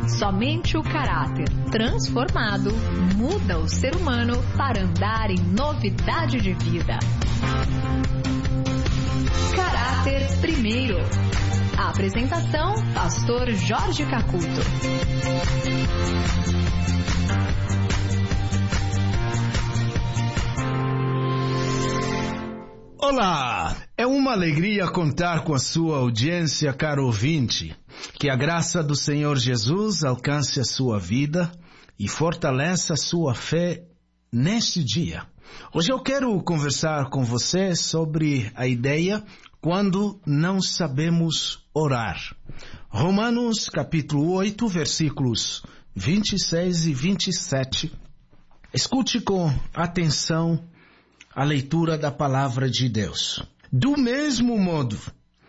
Somente o caráter transformado muda o ser humano para andar em novidade de vida. Caráter primeiro. A apresentação, Pastor Jorge Cacuto. Olá! É uma alegria contar com a sua audiência, caro ouvinte. Que a graça do Senhor Jesus alcance a sua vida e fortaleça a sua fé neste dia. Hoje eu quero conversar com você sobre a ideia quando não sabemos orar. Romanos capítulo 8, versículos 26 e 27. Escute com atenção a leitura da palavra de Deus. Do mesmo modo,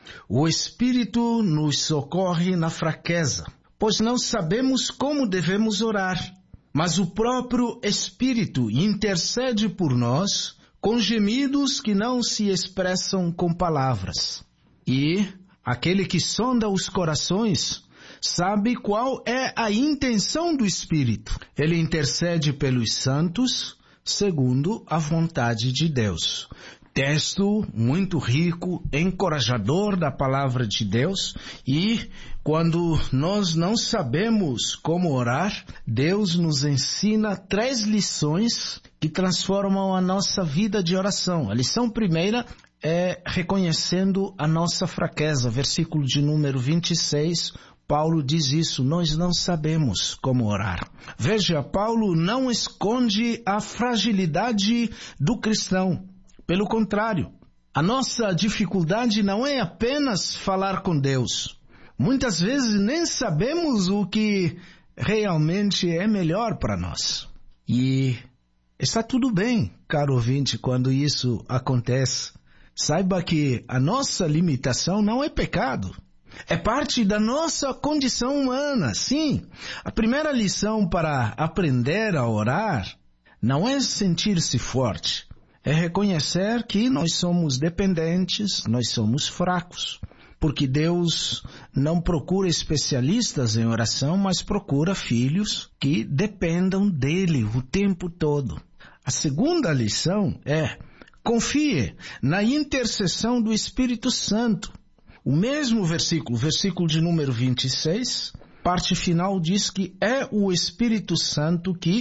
o Espírito nos socorre na fraqueza, pois não sabemos como devemos orar, mas o próprio Espírito intercede por nós com gemidos que não se expressam com palavras. E aquele que sonda os corações sabe qual é a intenção do Espírito. Ele intercede pelos santos segundo a vontade de Deus. Texto muito rico, encorajador da palavra de Deus, e quando nós não sabemos como orar, Deus nos ensina 3 lições que transformam a nossa vida de oração. A lição primeira é reconhecendo a nossa fraqueza. Versículo de número 26, Paulo diz isso: nós não sabemos como orar. Veja, Paulo não esconde a fragilidade do cristão. Pelo contrário, a nossa dificuldade não é apenas falar com Deus. Muitas vezes nem sabemos o que realmente é melhor para nós. E está tudo bem, caro ouvinte, quando isso acontece. Saiba que a nossa limitação não é pecado. É parte da nossa condição humana, sim. A primeira lição para aprender a orar não é sentir-se forte. É reconhecer que nós somos dependentes, nós somos fracos. Porque Deus não procura especialistas em oração, mas procura filhos que dependam dele o tempo todo. A segunda lição é: confie na intercessão do Espírito Santo. O mesmo versículo de número 26, parte final diz que é o Espírito Santo que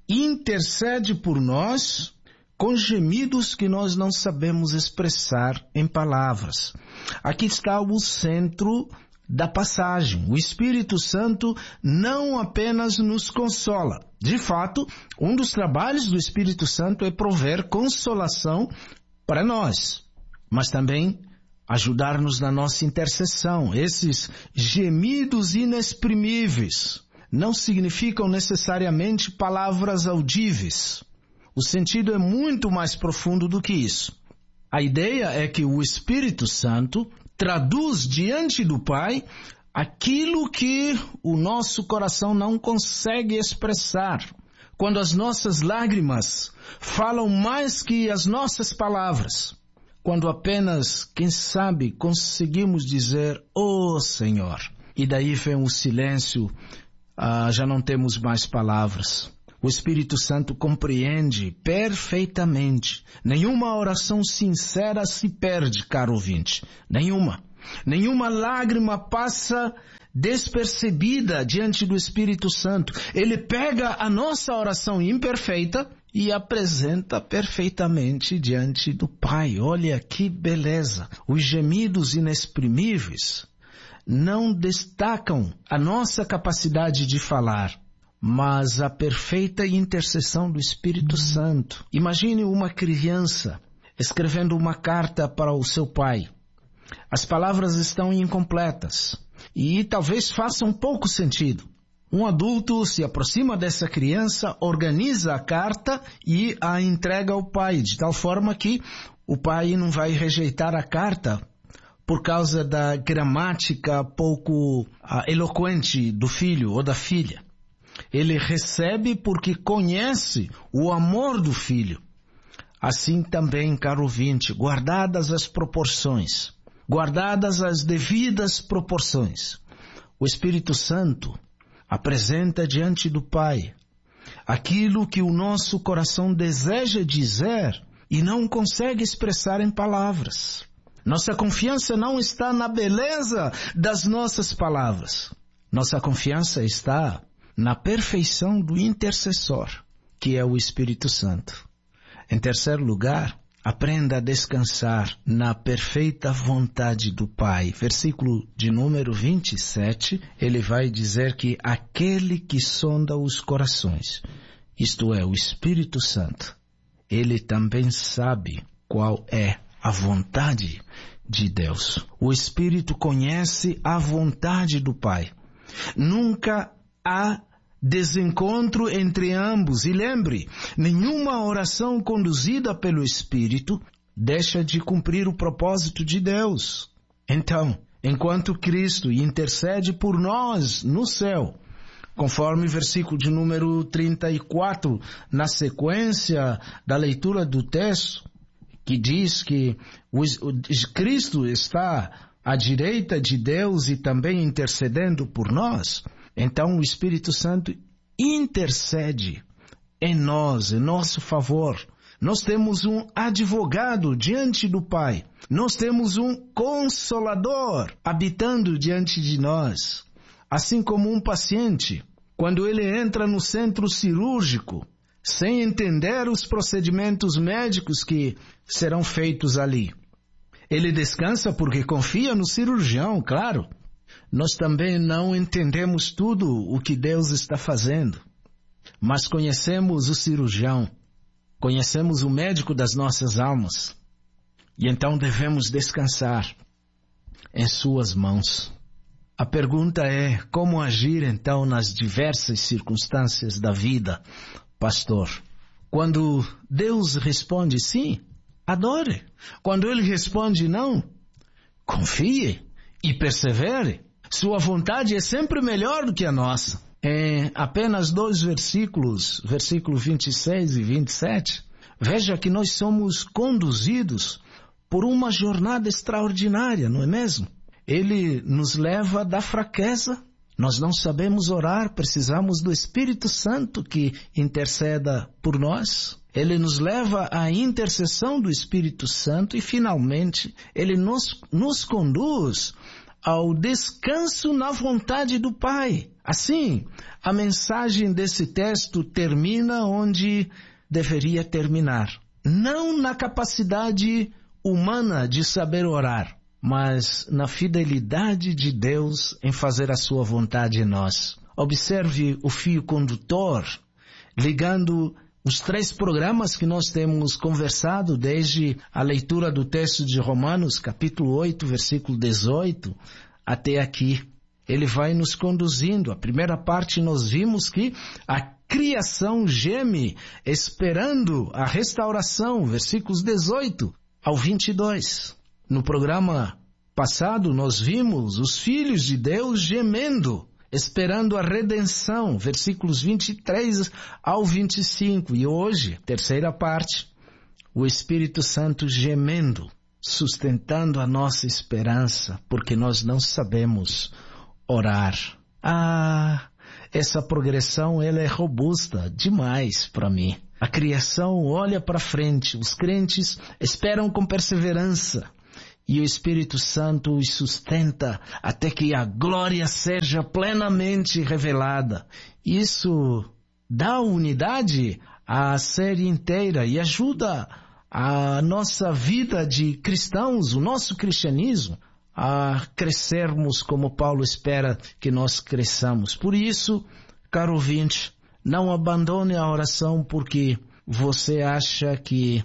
intercede por nós com gemidos que nós não sabemos expressar em palavras. Aqui está o centro da passagem. O Espírito Santo não apenas nos consola. De fato, um dos trabalhos do Espírito Santo é prover consolação para nós, mas também ajudar-nos na nossa intercessão. Esses gemidos inexprimíveis não significam necessariamente palavras audíveis. O sentido é muito mais profundo do que isso. A ideia é que o Espírito Santo traduz diante do Pai aquilo que o nosso coração não consegue expressar. Quando as nossas lágrimas falam mais que as nossas palavras. Quando apenas, quem sabe, conseguimos dizer: "Oh Senhor", e daí vem o silêncio, já não temos mais palavras. O Espírito Santo compreende perfeitamente. Nenhuma oração sincera se perde, caro ouvinte. Nenhuma. Nenhuma lágrima passa despercebida diante do Espírito Santo. Ele pega a nossa oração imperfeita e apresenta perfeitamente diante do Pai. Olha que beleza! Os gemidos inexprimíveis não destacam a nossa capacidade de falar, mas a perfeita intercessão do Espírito Santo. Imagine uma criança escrevendo uma carta para o seu pai. As palavras estão incompletas e talvez façam pouco sentido. Um adulto se aproxima dessa criança, organiza a carta e a entrega ao pai, de tal forma que o pai não vai rejeitar a carta por causa da gramática pouco eloquente do filho ou da filha. Ele recebe porque conhece o amor do filho. Assim também, caro ouvinte, guardadas as proporções, guardadas as devidas proporções, o Espírito Santo apresenta diante do Pai aquilo que o nosso coração deseja dizer e não consegue expressar em palavras. Nossa confiança não está na beleza das nossas palavras. Nossa confiança está na perfeição do intercessor, que é o Espírito Santo. Em terceiro lugar, aprenda a descansar na perfeita vontade do Pai. Versículo de número 27, ele vai dizer que aquele que sonda os corações, isto é, o Espírito Santo, ele também sabe qual é a vontade de Deus. O Espírito conhece a vontade do Pai. Nunca há desencontro entre ambos. E lembre, nenhuma oração conduzida pelo Espírito deixa de cumprir o propósito de Deus. Então, enquanto Cristo intercede por nós no céu, conforme o versículo de número 34, na sequência da leitura do texto, que diz que Cristo está à direita de Deus e também intercedendo por nós, então o Espírito Santo intercede em nós, em nosso favor. Nós temos um advogado diante do Pai. Nós temos um consolador habitando diante de nós. Assim como um paciente, quando ele entra no centro cirúrgico, sem entender os procedimentos médicos que serão feitos ali, ele descansa porque confia no cirurgião, claro. Nós também não entendemos tudo o que Deus está fazendo, mas conhecemos o cirurgião, conhecemos o médico das nossas almas, e então devemos descansar em suas mãos. A pergunta é, como agir então nas diversas circunstâncias da vida, pastor? Quando Deus responde sim, adore. Quando Ele responde não, confie e persevere. Sua vontade é sempre melhor do que a nossa. Em apenas 2 versículos, versículo 26 e 27, veja que nós somos conduzidos por uma jornada extraordinária, não é mesmo? Ele nos leva da fraqueza. Nós não sabemos orar, precisamos do Espírito Santo que interceda por nós. Ele nos leva à intercessão do Espírito Santo e, finalmente, Ele nos conduz ao descanso na vontade do Pai. Assim, a mensagem desse texto termina onde deveria terminar. Não na capacidade humana de saber orar, mas na fidelidade de Deus em fazer a sua vontade em nós. Observe o fio condutor, ligando os 3 programas que nós temos conversado desde a leitura do texto de Romanos, capítulo 8, versículo 18, até aqui. Ele vai nos conduzindo. A primeira parte nós vimos que a criação geme esperando a restauração, versículos 18 ao 22. No programa passado nós vimos os filhos de Deus gemendo, esperando a redenção, versículos 23 ao 25. E hoje, terceira parte, o Espírito Santo gemendo, sustentando a nossa esperança, porque nós não sabemos orar. Essa progressão ela é robusta demais para mim. A criação olha para frente, os crentes esperam com perseverança, e o Espírito Santo os sustenta até que a glória seja plenamente revelada. Isso dá unidade à série inteira e ajuda a nossa vida de cristãos, o nosso cristianismo, a crescermos como Paulo espera que nós cresçamos. Por isso, caro ouvinte, não abandone a oração porque você acha que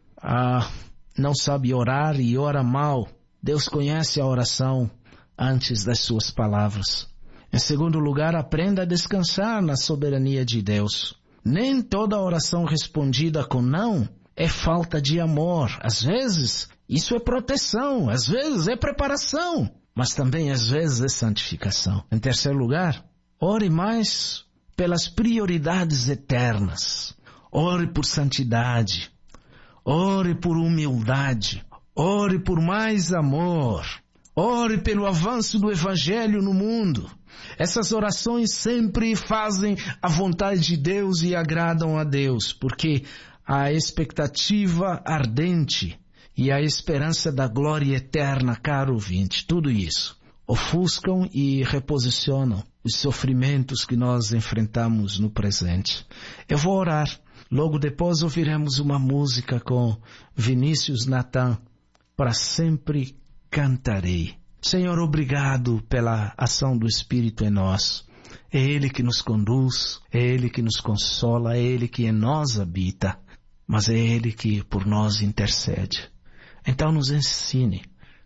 não sabe orar e ora mal. Deus conhece a oração antes das suas palavras. Em segundo lugar, aprenda a descansar na soberania de Deus. Nem toda oração respondida com não é falta de amor. Às vezes, isso é proteção. Às vezes, é preparação. Mas também, às vezes, é santificação. Em terceiro lugar, ore mais pelas prioridades eternas. Ore por santidade. Ore por humildade. Ore por mais amor. Ore pelo avanço do Evangelho no mundo. Essas orações sempre fazem a vontade de Deus e agradam a Deus, porque a expectativa ardente e a esperança da glória eterna, caro ouvinte, tudo isso ofuscam e reposicionam os sofrimentos que nós enfrentamos no presente. Eu vou orar. Logo depois ouviremos uma música com Vinícius Natan. Para sempre cantarei. Senhor, obrigado pela ação do Espírito em nós. É Ele que nos conduz, é Ele que nos consola, é Ele que em nós habita, mas é Ele que por nós intercede. Então nos ensine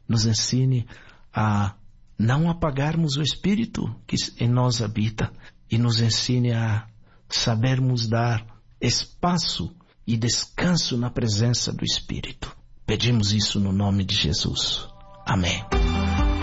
a não apagarmos o Espírito que em nós habita e nos ensine a sabermos dar espaço e descanso na presença do Espírito. Pedimos isso no nome de Jesus. Amém.